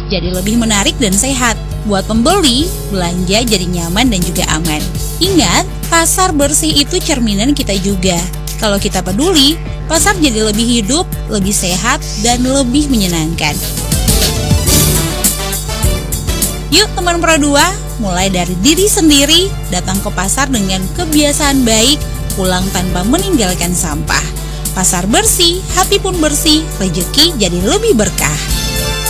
jadi lebih menarik dan sehat. Buat pembeli, belanja jadi nyaman dan juga aman. Ingat, pasar bersih itu cerminan kita juga. Kalau kita peduli, pasar jadi lebih hidup, lebih sehat, dan lebih menyenangkan. Yuk teman Pro 2, mulai dari diri sendiri, datang ke pasar dengan kebiasaan baik, pulang tanpa meninggalkan sampah. Pasar bersih, hati pun bersih, rezeki jadi lebih berkah.